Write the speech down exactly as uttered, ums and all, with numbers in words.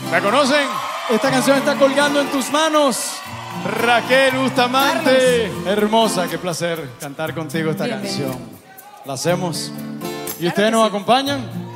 ¿La conocen? Esta canción está colgando en tus manos. Raquel Bustamante. Carlos. Hermosa, qué placer cantar contigo esta Bienvenido. canción. La hacemos. ¿Y Claro ustedes que nos sí. acompañan?